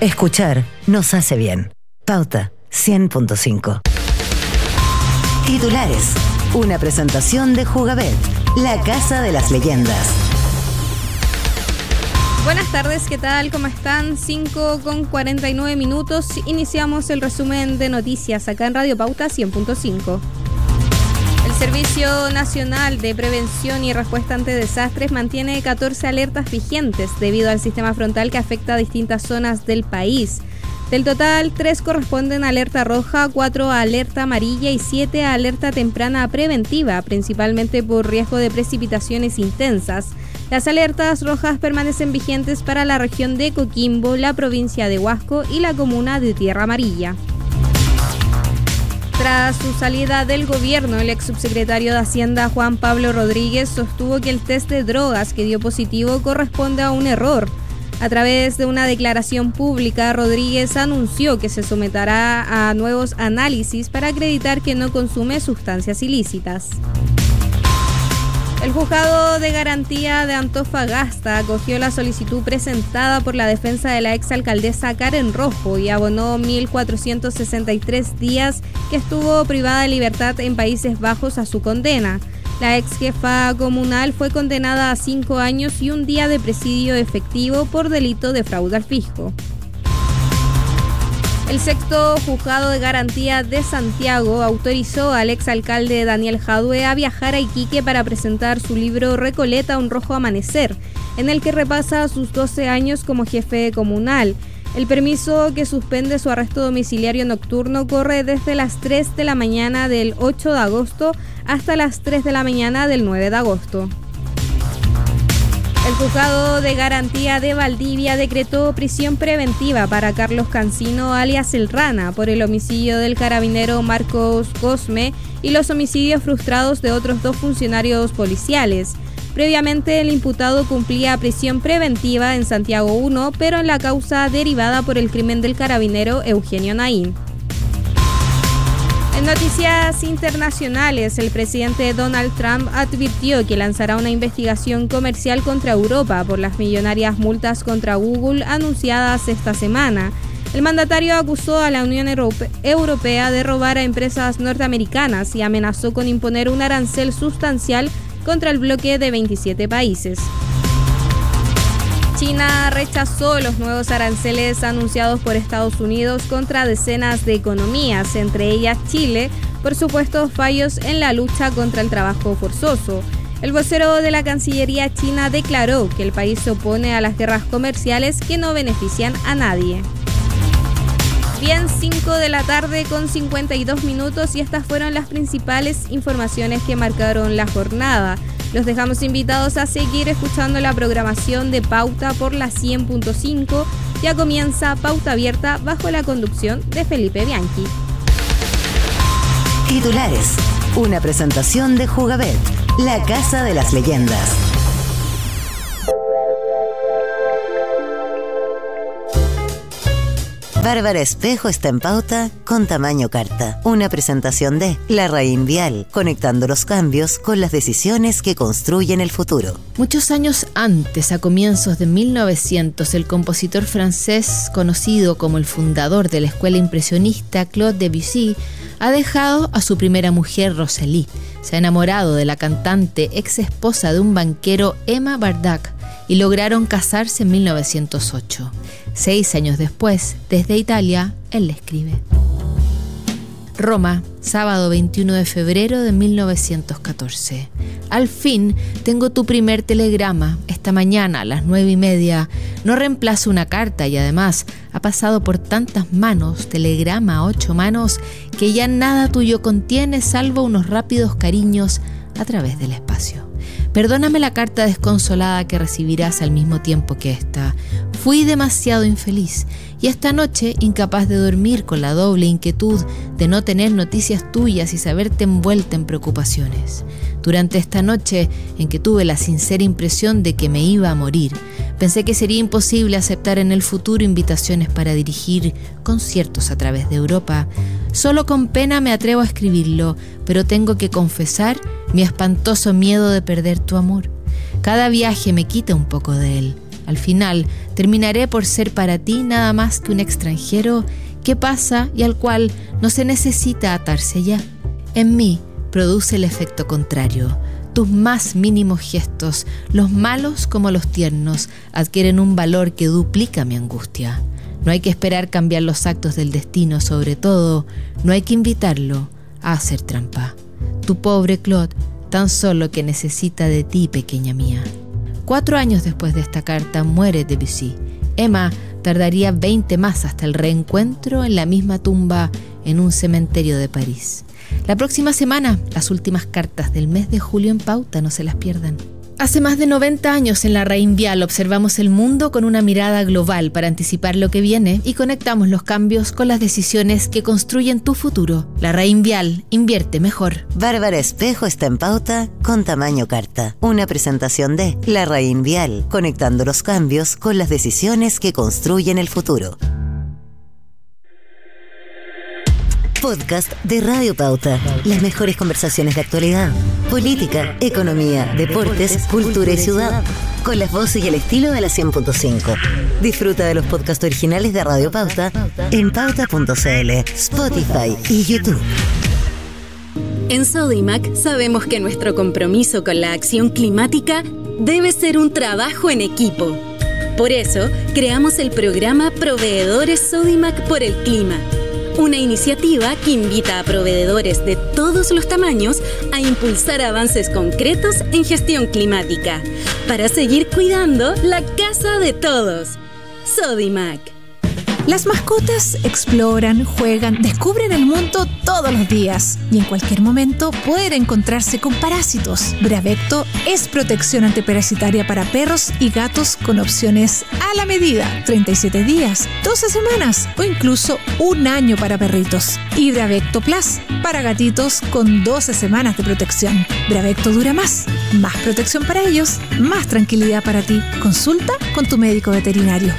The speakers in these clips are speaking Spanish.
Escuchar nos hace bien. Pauta 100.5. Titulares. Una presentación de Jugabet, la casa de las leyendas. Buenas tardes, ¿qué tal? ¿Cómo están? 5:49. Iniciamos el resumen de noticias acá en Radio Pauta 100.5. El Servicio Nacional de Prevención y Respuesta ante Desastres mantiene 14 alertas vigentes debido al sistema frontal que afecta a distintas zonas del país. Del total, 3 corresponden a alerta roja, 4 a alerta amarilla y 7 a alerta temprana preventiva, principalmente por riesgo de precipitaciones intensas. Las alertas rojas permanecen vigentes para la región de Coquimbo, la provincia de Huasco y la comuna de Tierra Amarilla. Tras su salida del gobierno, el ex subsecretario de Hacienda Juan Pablo Rodríguez sostuvo que el test de drogas que dio positivo corresponde a un error. A través de una declaración pública, Rodríguez anunció que se someterá a nuevos análisis para acreditar que no consume sustancias ilícitas. El Juzgado de Garantía de Antofagasta acogió la solicitud presentada por la defensa de la exalcaldesa Karen Rojo y abonó 1.463 días que estuvo privada de libertad en Países Bajos a su condena. La ex jefa comunal fue condenada a 5 años y 1 día de presidio efectivo por delito de fraude al fisco. El sexto Juzgado de Garantía de Santiago autorizó al exalcalde Daniel Jadue a viajar a Iquique para presentar su libro Recoleta, un rojo amanecer, en el que repasa sus 12 años como jefe comunal. El permiso que suspende su arresto domiciliario nocturno corre desde las 3 de la mañana del 8 de agosto hasta las 3 de la mañana del 9 de agosto. El Juzgado de Garantía de Valdivia decretó prisión preventiva para Carlos Cancino, alias El Rana, por el homicidio del carabinero Marcos Cosme y los homicidios frustrados de otros 2 funcionarios policiales. Previamente, el imputado cumplía prisión preventiva en Santiago 1, pero en la causa derivada por el crimen del carabinero Eugenio Naín. En noticias internacionales, el presidente Donald Trump advirtió que lanzará una investigación comercial contra Europa por las millonarias multas contra Google anunciadas esta semana. El mandatario acusó a la Unión Europea de robar a empresas norteamericanas y amenazó con imponer un arancel sustancial contra el bloque de 27 países. China rechazó los nuevos aranceles anunciados por Estados Unidos contra decenas de economías, entre ellas Chile, por supuestos fallos en la lucha contra el trabajo forzoso. El vocero de la Cancillería china declaró que el país se opone a las guerras comerciales que no benefician a nadie. Bien, 5:52 y estas fueron las principales informaciones que marcaron la jornada. Los dejamos invitados a seguir escuchando la programación de Pauta por la 100.5. Ya comienza Pauta Abierta bajo la conducción de Felipe Bianchi. Titulares. Una presentación de Jugabet, la casa de las leyendas. Bárbara Espejo está en Pauta con tamaño carta. Una presentación de Larraín Vial, conectando los cambios con las decisiones que construyen el futuro. Muchos años antes, a comienzos de 1900, el compositor francés, conocido como el fundador de la escuela impresionista Claude Debussy, ha dejado a su primera mujer, Rosalie. Se ha enamorado de la cantante ex esposa de un banquero, Emma Bardac, y lograron casarse en 1908. 6 años después, desde Italia, él le escribe. Roma, sábado 21 de febrero de 1914. Al fin tengo tu primer telegrama. Esta mañana a las 9:30. No reemplaza una carta y además ha pasado por tantas manos, telegrama a 8 manos, que ya nada tuyo contiene salvo unos rápidos cariños a través del espacio. Perdóname la carta desconsolada que recibirás al mismo tiempo que esta. Fui demasiado infeliz y esta noche incapaz de dormir con la doble inquietud de no tener noticias tuyas y saberte envuelta en preocupaciones. Durante esta noche en que tuve la sincera impresión de que me iba a morir, pensé que sería imposible aceptar en el futuro invitaciones para dirigir conciertos a través de Europa. Solo con pena me atrevo a escribirlo, pero tengo que confesar mi espantoso miedo de perder tu amor. Cada viaje me quita un poco de él. Al final, terminaré por ser para ti nada más que un extranjero que pasa y al cual no se necesita atarse ya. En mí produce el efecto contrario. Tus más mínimos gestos, los malos como los tiernos, adquieren un valor que duplica mi angustia. No hay que esperar cambiar los actos del destino, sobre todo, no hay que invitarlo a hacer trampa. Tu pobre Claude, tan solo que necesita de ti, pequeña mía. 4 años después de esta carta muere Debussy. Emma tardaría 20 más hasta el reencuentro en la misma tumba en un cementerio de París. La próxima semana, las últimas cartas del mes de julio en Pauta, no se las pierdan. Hace más de 90 años en La Raín Vial observamos el mundo con una mirada global para anticipar lo que viene y conectamos los cambios con las decisiones que construyen tu futuro. La Raín Vial, invierte mejor. Bárbara Espejo está en Pauta con tamaño carta. Una presentación de La Raín Vial, conectando los cambios con las decisiones que construyen el futuro. Podcast de Radio Pauta. Las mejores conversaciones de actualidad, política, economía, deportes, cultura y ciudad. Con las voces y el estilo de la 100.5. Disfruta de los podcasts originales de Radio Pauta en pauta.cl, Spotify y YouTube. En Sodimac sabemos que nuestro compromiso con la acción climática debe ser un trabajo en equipo. Por eso, creamos el programa Proveedores Sodimac por el Clima. Una iniciativa que invita a proveedores de todos los tamaños a impulsar avances concretos en gestión climática para seguir cuidando la casa de todos. Sodimac. Las mascotas exploran, juegan, descubren el mundo todos los días y en cualquier momento pueden encontrarse con parásitos. Bravecto es protección antiparasitaria para perros y gatos con opciones a la medida: 37 días, 12 semanas o incluso 1 año para perritos. Y Bravecto Plus para gatitos con 12 semanas de protección. Bravecto dura más protección para ellos, más tranquilidad para ti. Consulta con tu médico veterinario.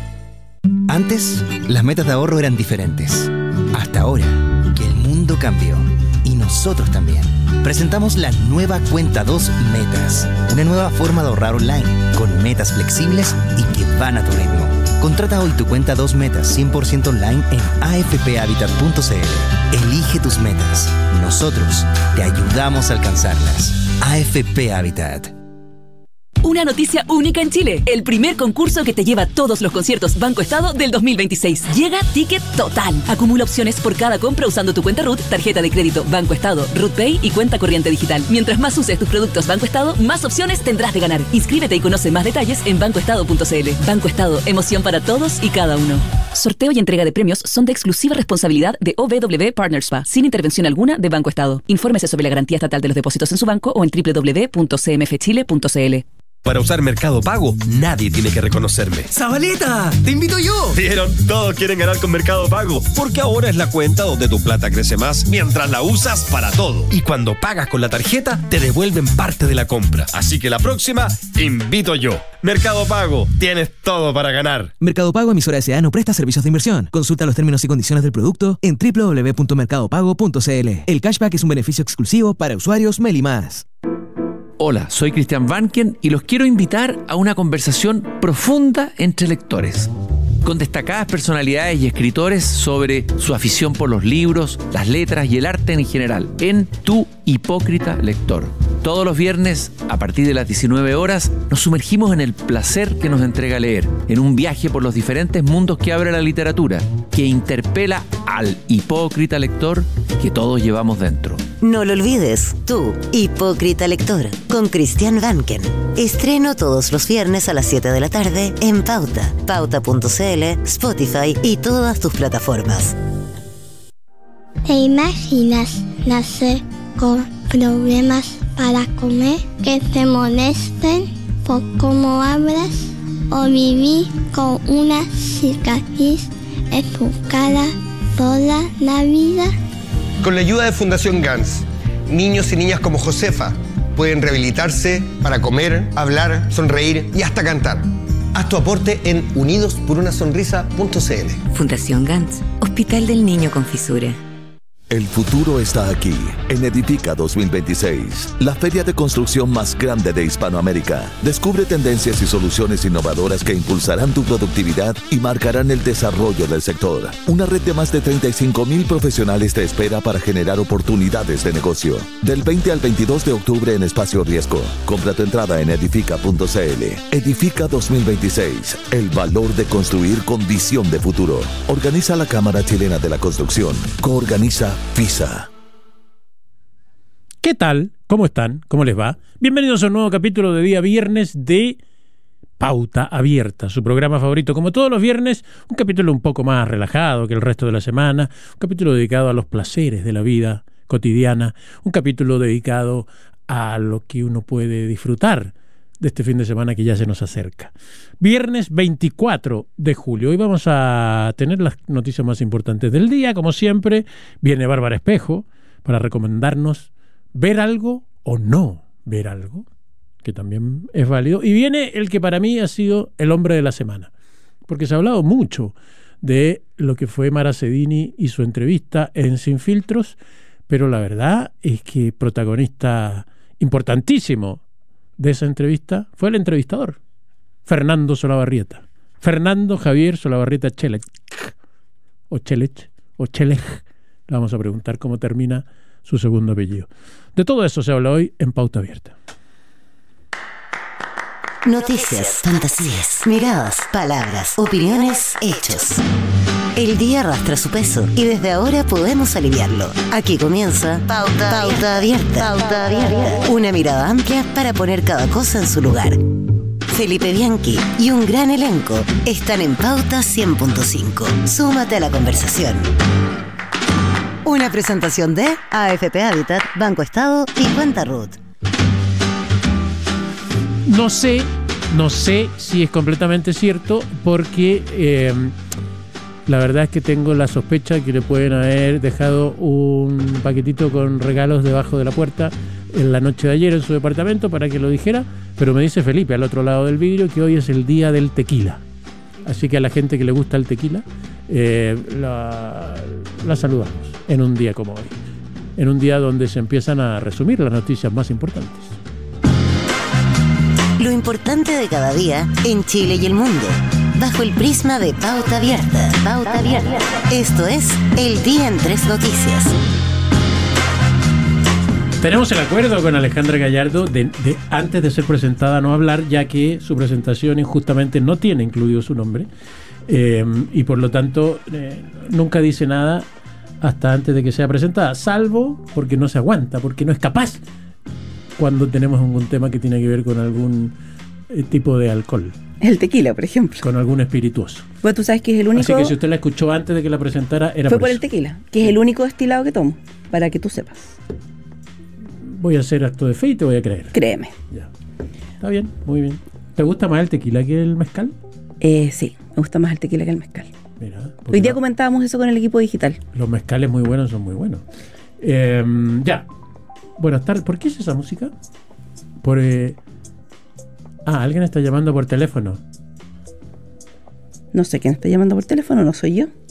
Antes, las metas de ahorro eran diferentes. Hasta ahora, que el mundo cambió. Y nosotros también. Presentamos la nueva Cuenta 2 Metas. Una nueva forma de ahorrar online, con metas flexibles y que van a tu ritmo. Contrata hoy tu Cuenta 2 Metas 100% online en afphabitat.cl. Elige tus metas. Nosotros te ayudamos a alcanzarlas. AFP Habitat. Una noticia única en Chile. El primer concurso que te lleva todos los conciertos Banco Estado del 2026. Llega Ticket Total. Acumula opciones por cada compra usando tu cuenta RUT, tarjeta de crédito Banco Estado, RUT Pay y cuenta corriente digital. Mientras más uses tus productos Banco Estado, más opciones tendrás de ganar. Inscríbete y conoce más detalles en bancoestado.cl. Banco Estado, emoción para todos y cada uno. Sorteo y entrega de premios son de exclusiva responsabilidad de OVW Partners SPA, sin intervención alguna de Banco Estado. Infórmese sobre la garantía estatal de los depósitos en su banco o en www.cmfchile.cl. Para usar Mercado Pago, nadie tiene que reconocerme. ¡Zabaleta! ¡Te invito yo! ¿Vieron? Todos quieren ganar con Mercado Pago, porque ahora es la cuenta donde tu plata crece más mientras la usas para todo. Y cuando pagas con la tarjeta, te devuelven parte de la compra. Así que la próxima, invito yo. Mercado Pago, tienes todo para ganar. Mercado Pago, emisora S.A. no presta servicios de inversión. Consulta los términos y condiciones del producto en www.mercadopago.cl. El cashback es un beneficio exclusivo para usuarios Meli+. Hola, soy Cristian Vanken y los quiero invitar a una conversación profunda entre lectores, con destacadas personalidades y escritores sobre su afición por los libros, las letras y el arte en general, en Tu Hipócrita Lector. Todos los viernes, a partir de las 19 horas, nos sumergimos en el placer que nos entrega leer, en un viaje por los diferentes mundos que abre la literatura, que interpela al hipócrita lector que todos llevamos dentro. No lo olvides, Tu Hipócrita Lector, con Cristian Vanken. Estreno todos los viernes a las 7 de la tarde en Pauta, pauta.cl, Spotify y todas tus plataformas. ¿Te imaginas nacer con problemas para comer, que te molesten por cómo hablas, o vivir con una cicatriz en tu cara toda la vida? Con la ayuda de Fundación GANS, niños y niñas como Josefa pueden rehabilitarse para comer, hablar, sonreír y hasta cantar. Haz tu aporte en unidosporunasonrisa.cl. Fundación GANS, Hospital del Niño con Fisura. El futuro está aquí, en Edifica 2026, la feria de construcción más grande de Hispanoamérica. Descubre tendencias y soluciones innovadoras que impulsarán tu productividad y marcarán el desarrollo del sector. Una red de más de 35,000 profesionales te espera para generar oportunidades de negocio. Del 20 al 22 de octubre en Espacio Riesgo. Compra tu entrada en edifica.cl. Edifica 2026, el valor de construir con visión de futuro. Organiza la Cámara Chilena de la Construcción. Coorganiza FISA. ¿Qué tal? ¿Cómo están? ¿Cómo les va? Bienvenidos a un nuevo capítulo de día viernes de Pauta Abierta, su programa favorito. Como todos los viernes, un capítulo un poco más relajado que el resto de la semana, un capítulo dedicado a los placeres de la vida cotidiana, un capítulo dedicado a lo que uno puede disfrutar de este fin de semana que ya se nos acerca. Viernes 24 de julio. Hoy vamos a tener las noticias más importantes del día. Como siempre, viene Bárbara Espejo para recomendarnos ver algo o no ver algo, que también es válido. Y viene el que para mí ha sido el hombre de la semana, porque se ha hablado mucho de lo que fue Mara Cedini y su entrevista en Sin Filtros, pero la verdad es que protagonista importantísimo de esa entrevista fue el entrevistador, Fernando Solabarrieta. Fernando Javier Solabarrieta Chelech. Le vamos a preguntar cómo termina su segundo apellido. De todo eso se habla hoy en Pauta Abierta. Noticias, fantasías, miradas, palabras, opiniones, hechos. El día arrastra su peso y desde ahora podemos aliviarlo. Aquí comienza Pauta Abierta. Pauta Abierta. Una mirada amplia para poner cada cosa en su lugar. Felipe Bianchi y un gran elenco están en Pauta 100.5. Súmate a la conversación. Una presentación de AFP Habitat, Banco Estado y Cuenta Ruth. No sé si es completamente cierto, porque la verdad es que tengo la sospecha que le pueden haber dejado un paquetito con regalos debajo de la puerta en la noche de ayer en su departamento para que lo dijera, pero me dice Felipe al otro lado del vidrio que hoy es el día del tequila. Así que a la gente que le gusta el tequila, la saludamos en un día como hoy, en un día donde se empiezan a resumir las noticias más importantes. Lo importante de cada día en Chile y el mundo, bajo el prisma de Pauta Abierta. Pauta Abierta. Esto es El Día en Tres Noticias. Tenemos el acuerdo con Alejandra Gallardo de antes de ser presentada no hablar, ya que su presentación injustamente no tiene incluido su nombre, y por lo tanto nunca dice nada hasta antes de que sea presentada, salvo porque no se aguanta, porque no es capaz cuando tenemos algún tema que tiene que ver con algún tipo de alcohol. El tequila, por ejemplo. Con algún espirituoso. Bueno, tú sabes que es el único... Así que si usted la escuchó antes de que la presentara, era fue por el tequila, que es el único destilado que tomo, para que tú sepas. Voy a hacer acto de fe y te voy a creer. Créeme. Ya. Está bien, muy bien. ¿Te gusta más el tequila que el mezcal? Sí, me gusta más el tequila que el mezcal. Mira, hoy día comentábamos eso con el equipo digital. Los mezcales muy buenos son muy buenos. Ya. Buenas tardes. ¿Por qué es esa música? Alguien está llamando por teléfono. No sé quién está llamando por teléfono, no soy yo.